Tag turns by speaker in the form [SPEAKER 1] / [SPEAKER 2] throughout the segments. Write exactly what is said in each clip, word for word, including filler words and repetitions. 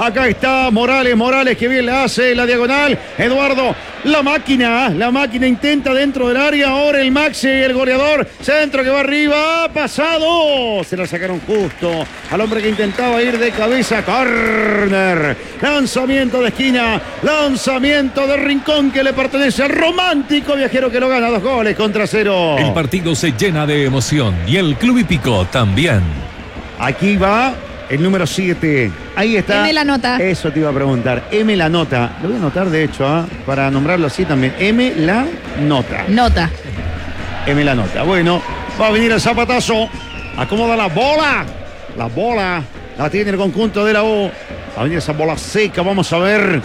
[SPEAKER 1] Acá está Morales, Morales que bien la hace, la diagonal. Eduardo, la máquina, la máquina intenta dentro del área. Ahora el Maxi, el goleador. Centro que va arriba, pasado. Se la sacaron justo al hombre que intentaba ir de cabeza. Corner. Lanzamiento de esquina. Lanzamiento de rincón que le pertenece al romántico viajero que lo gana. Dos goles contra cero.
[SPEAKER 2] El partido se llena de emoción y el Club Hípico también.
[SPEAKER 1] Aquí va el número siete. Ahí está.
[SPEAKER 3] M la nota.
[SPEAKER 1] Eso te iba a preguntar. M la nota. Lo voy a anotar de hecho, ¿eh? Para nombrarlo así también. M la nota.
[SPEAKER 3] Nota.
[SPEAKER 1] M la nota. Bueno, va a venir el zapatazo. Acomoda la bola. La bola la tiene el conjunto de la U. Va a venir esa bola seca. Vamos a ver.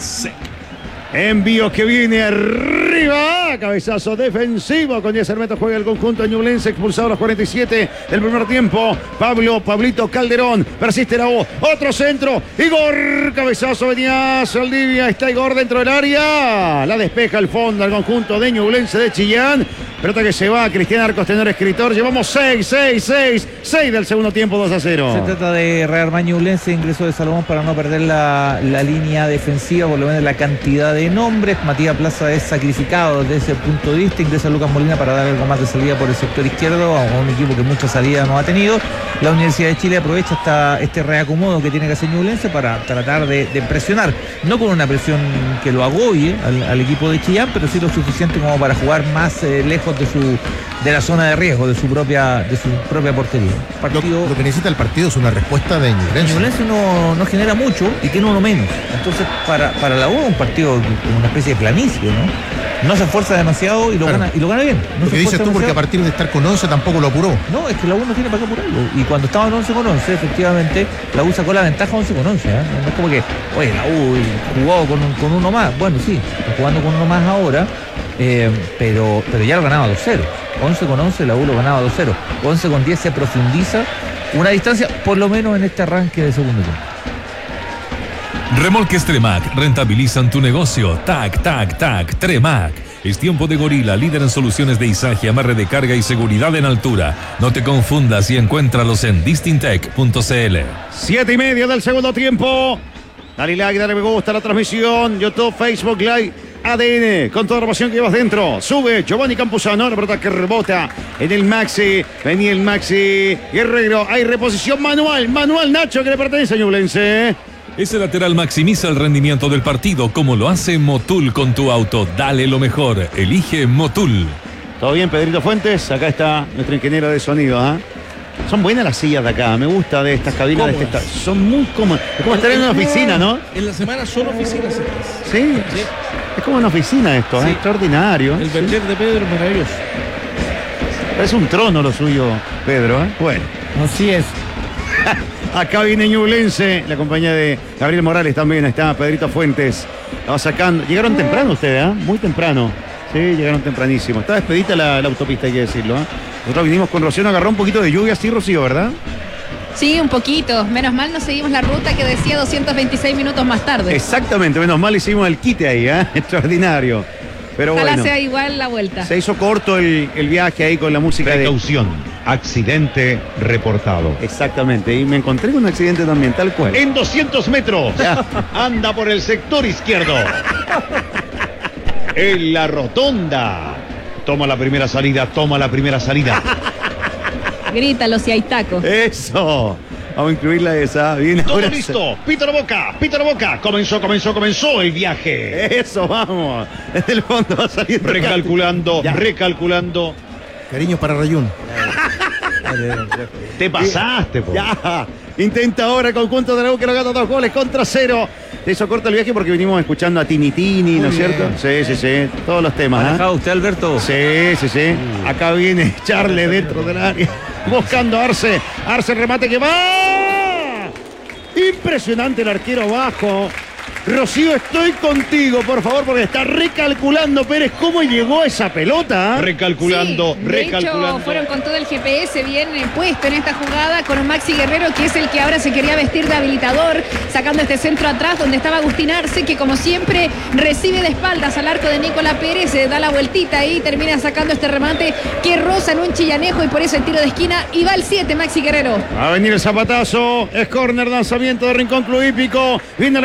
[SPEAKER 1] Envío que viene arriba. Cabezazo defensivo. Con diez metros juega el conjunto ñublense. Expulsado a los cuarenta y siete del primer tiempo. Pablo, Pablito Calderón. Persiste la U. Otro centro. Igor. Cabezazo venía Saldivia. Está Igor dentro del área. La despeja al fondo al conjunto de ñublense de Chillán. Pelota que se va. Cristian Arcos, tenor escritor. Llevamos seis, seis, seis. seis del segundo tiempo, dos a cero.
[SPEAKER 4] Se trata de rearmar ñublense. Ingreso de Salomón para no perder la, la línea defensiva. Por lo menos la cantidad de nombres. Matías Plaza es sacrificado desde ese punto de vista. Ingresa Lucas Molina para dar algo más de salida por el sector izquierdo a un equipo que mucha salida no ha tenido. La Universidad de Chile aprovecha esta, este reacomodo que tiene que hacer ñublense para tratar de, de presionar, no con una presión que lo agobie al, al equipo de Chillán, pero sí lo suficiente como para jugar más eh, lejos de su de la zona de riesgo de su propia de su propia portería.
[SPEAKER 5] Partido, lo, lo que necesita el partido es una respuesta de ñublense.
[SPEAKER 4] Ñublense no, no genera mucho y tiene uno menos. Entonces para, para la U es un partido como una especie de planicie, ¿no? No se esfuerza demasiado y lo, claro. gana, y lo gana bien. No
[SPEAKER 5] lo que dices tú, porque a partir de estar con once tampoco lo apuró.
[SPEAKER 4] No, es que la U no tiene para qué apurarlo. Y cuando estaba en once con once, efectivamente, la U sacó la ventaja once con once. ¿eh? No es como que, oye, la U jugó con, con uno más. Bueno, sí, está jugando con uno más ahora, eh, pero, pero ya lo ganaba dos cero. once con once, la U lo ganaba dos cero. once con diez se profundiza una distancia, por lo menos en este arranque de segundo tiempo.
[SPEAKER 2] Remolques Tremac rentabilizan tu negocio. Tac, tac, tac, Tremac. Es tiempo de Gorila, líder en soluciones de izaje, amarre de carga y seguridad en altura. No te confundas y encuéntralos en distintec punto cl.
[SPEAKER 1] Siete y media del segundo tiempo. Dale like, dale me gusta a la transmisión. YouTube, Facebook Live, A D N. Con toda la pasión que llevas dentro. Sube Giovanni Campuzano. La pelota que rebota en el Maxi. Venía el Maxi Guerrero. Hay reposición manual. Manual Nacho que le pertenece a ñublense.
[SPEAKER 2] Ese lateral maximiza el rendimiento del partido como lo hace Motul con tu auto. Dale lo mejor. Elige Motul.
[SPEAKER 1] ¿Todo bien, Pedrito Fuentes? Acá está nuestro ingeniero de sonido. ¿eh? Son buenas las sillas de acá. Me gusta de estas cabinas. De esta... Son muy cómodas. Es como estar en una oficina, ¿no?
[SPEAKER 6] En la semana son oficinas.
[SPEAKER 1] Sí. sí. Es como una oficina esto. Sí. ¿eh? Extraordinario.
[SPEAKER 6] El Berger sí. de Pedro es maravilloso.
[SPEAKER 1] Es un trono lo suyo, Pedro. ¿eh? Bueno.
[SPEAKER 4] Así es.
[SPEAKER 1] Acá viene ñublense, la compañía de Gabriel Morales también, está Pedrito Fuentes. La va sacando. Llegaron temprano ustedes, ¿eh? Muy temprano. Sí, llegaron tempranísimo. Está despedida la, la autopista, hay que decirlo. ¿eh? Nosotros vinimos con Rocío, nos agarró un poquito de lluvia, sí, Rocío, ¿verdad?
[SPEAKER 3] Sí, un poquito. Menos mal no seguimos la ruta que decía doscientos veintiséis minutos más tarde.
[SPEAKER 1] Exactamente, menos mal hicimos el quite ahí, ¿eh? Extraordinario. Pero
[SPEAKER 3] Ojalá
[SPEAKER 1] bueno,
[SPEAKER 3] sea igual la vuelta.
[SPEAKER 1] Se hizo corto el, el viaje ahí con la música.
[SPEAKER 7] Precaución. De... Accidente reportado.
[SPEAKER 1] Exactamente, y me encontré con un accidente también, tal cual.
[SPEAKER 7] En doscientos metros, ya. Anda por el sector izquierdo. En la rotonda. Toma la primera salida, toma la primera salida.
[SPEAKER 3] Grítalo si hay taco.
[SPEAKER 1] Eso. Vamos a incluirla esa. Bien,
[SPEAKER 7] todo
[SPEAKER 1] ahora
[SPEAKER 7] listo. Se... Pítalo Boca, Pítalo Boca. Comenzó, comenzó, comenzó el viaje.
[SPEAKER 1] Eso, vamos. Desde el fondo va saliendo.
[SPEAKER 7] Recalculando, recalculando.
[SPEAKER 5] Cariños para Rayún.
[SPEAKER 7] Te pasaste, po.
[SPEAKER 1] Ya. Intenta ahora el conjunto de la U que lo gana dos goles contra cero. Te hizo corto el viaje porque venimos escuchando a Tini Tini, ¿no es cierto? Sí, sí, sí. Todos los temas.
[SPEAKER 4] ¿Manejado usted, Alberto?
[SPEAKER 1] Sí, sí, sí. Uh. Acá viene Charle dentro del área. Buscando a Arce. Arce remate que va. Impresionante el arquero abajo. Rocío, estoy contigo, por favor, porque está recalculando Pérez cómo llegó esa pelota.
[SPEAKER 7] Recalculando,
[SPEAKER 3] sí, de
[SPEAKER 7] recalculando.
[SPEAKER 3] Hecho, fueron con todo el G P S bien puesto en esta jugada con un Maxi Guerrero, que es el que ahora se quería vestir de habilitador, sacando este centro atrás donde estaba Agustín Arce, que como siempre recibe de espaldas al arco de Nicolás Pérez, se da la vueltita y termina sacando este remate que roza en un chillanejo y por eso el tiro de esquina y va al siete Maxi Guerrero.
[SPEAKER 1] Va a venir el zapatazo, es córner, lanzamiento de Rincón Club Hípico. Viene